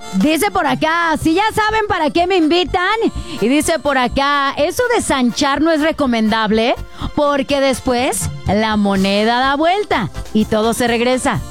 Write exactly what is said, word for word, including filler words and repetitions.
Dice por acá, si ya saben para qué me invitan. Y dice por acá, eso de sanchar no es recomendable porque después la moneda da vuelta y todo se regresa.